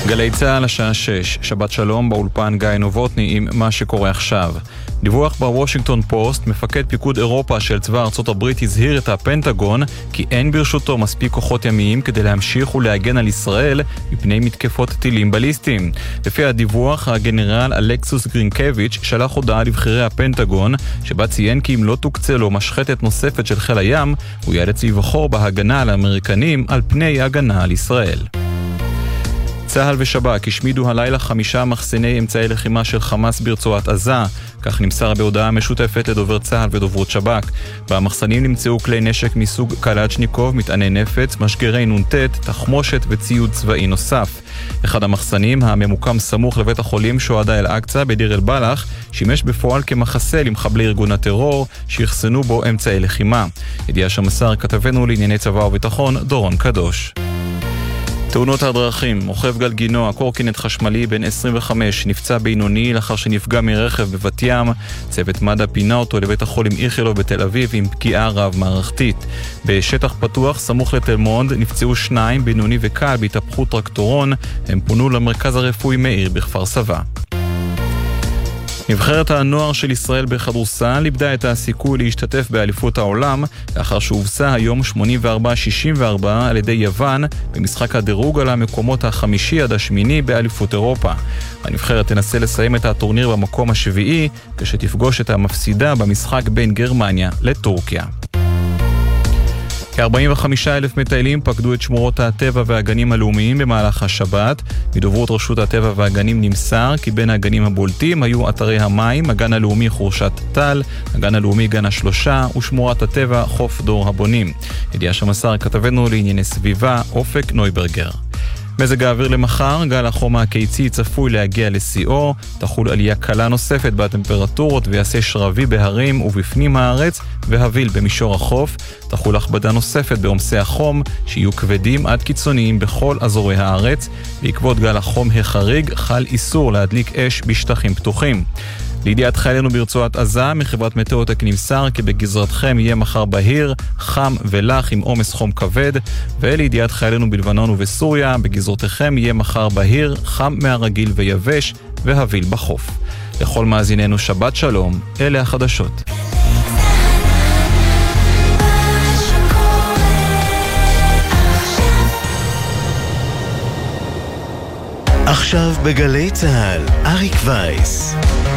גלי צהל השעה 6, שבת שלום באולפן גיא נובוטני עם מה שקורה עכשיו. דיווח בוושינגטון פוסט, מפקד פיקוד אירופה של צבא ארצות הברית הזהיר את הפנטגון כי אין ברשותו מספיק כוחות ימיים כדי להמשיך ולהגן על ישראל מפני מתקפות טילים בליסטיים. לפי הדיווח, הגנרל אלכסוס גרינקביץ' שלח הודעה לבחירי הפנטגון שבה ציין כי אם לא תוקצה לו משחטת נוספת של חיל הים, הוא ייאלץ לבחור בהגנה על האמריקנים על פני הגנה על ישראל. צהל ושב"כ השמידו הלילה 5 מחסני אמצעי לחימה של חמאס ברצועת עזה, כך נמסר בהודעה משותפת לדובר צהל ודוברות שב"כ. במחסנים נמצאו כלי נשק מסוג קלצ'ניקוב, מטעני נפץ, משגרי נ"ט, תחמושת וציוד צבאי נוסף. אחד המחסנים, הממוקם סמוך לבית החולים שוהדא אל-אקצא בדיר אל-בלח, שימש בפועל כמחסה למחבלי ארגון הטרור שיחסנו בו אמצעי לחימה. ידיעה שמסר כתבנו לענייני צבא וביטחון דורון קדוש. תאונות הדרכים, רוכב גלגינוע, קורקינט חשמלי בן 25, נפצע בינוני לאחר שנפגע מרכב בבת ים. צוות מד"א פינה אותו לבית החולים איכילוב בתל אביב עם פגיעה רב-מערכתית. בשטח פתוח, סמוך לתל מונד, נפצעו 2, בינוני וקל, בהתהפכות טרקטורון. הם פונו למרכז הרפואי מאיר בכפר סבא. נבחרת הנוער של ישראל בכדורסל איבדה את הסיכוי להשתתף באליפות העולם לאחר שהובסה היום 84-64 על ידי יוון במשחק הדירוג על המקומות החמישי עד השמיני באליפות אירופה. הנבחרת תנסה לסיים את הטורניר במקום השביעי כשתפגוש את המפסידה במשחק בין גרמניה לטורקיה. כ-45,000 מטיילים פקדו את שמורות הטבע והגנים הלאומיים במהלך השבת. מדוברות רשות הטבע והגנים נמסר כי בין הגנים הבולטים היו אתרי המים, הגן הלאומי חורשת טל, הגן הלאומי גן השלושה ושמורת הטבע חוף דור הבונים. ידיעה שמסר כתבנו לענייני סביבה אופק נויברגר. מזג האוויר למחר, גל החום הקיצי צפוי להגיע לשיאו, תחול עלייה קלה נוספת בטמפרטורות ויעשה שרבי בהרים ובפנים הארץ והביל במישור החוף, תחול הכבדה נוספת בעומסי החום שיהיו כבדים עד קיצוניים בכל אזורי הארץ. בעקבות גל החום החריג חל איסור להדליק אש בשטחים פתוחים. לידיעת חיילינו ברצועת עזה, מחברת מטאוטק נמסר כי בגזרתכם יהיה מחר בהיר, חם ולח עם עומס חום כבד, ולידיעת חיילינו בלבנון ובסוריה, בגזרותיכם יהיה מחר בהיר, חם מהרגיל ויבש והביל בחוף. לכל מאזיננו שבת שלום, אלה החדשות. עכשיו בגלי צהל, אריק וייס.